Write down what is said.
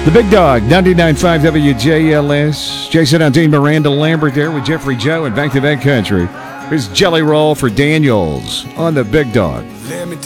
The Big Dog, 99.5 WJLS. Jason Aldean, Miranda Lambert there with Jeffrey Joe and Back to Back Country. Here's Jelly Roll for Daniels on the Big Dog. Let me